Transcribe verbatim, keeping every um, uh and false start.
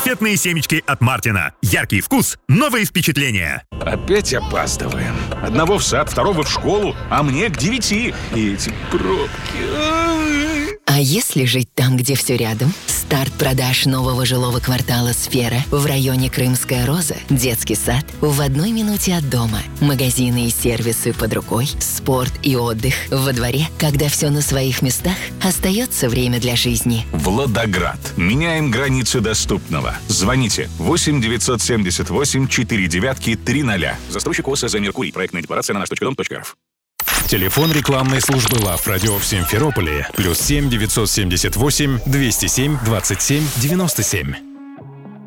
Конфетные семечки от Мартина. Яркий вкус, новые впечатления. Опять опаздываем. Одного в сад, второго в школу, а мне к девяти. И эти пробки... А если жить там, где все рядом? Старт продаж нового жилого квартала «Сфера» в районе Крымская Роза, детский сад в одной минуте от дома, магазины и сервисы под рукой, спорт и отдых во дворе. Когда все на своих местах, остается время для жизни. Владоград. Меняем границы доступного. Звоните восемь девятьсот семьдесят восемь четыре девятки три ноля. Застройщик ОСЗ «Меркурий». Проектная декларация на наш точка дом точка рф. Телефон рекламной службы «Лав Радио» в Симферополе. Плюс семь девятьсот семьдесят восемь двести семь двадцать семь девяносто семь.